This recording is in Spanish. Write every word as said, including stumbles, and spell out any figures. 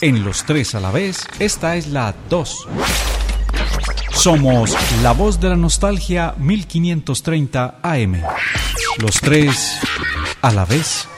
En los tres a la vez, esta es la dos. Somos la voz de la nostalgia mil quinientos treinta A M. Los tres a la vez.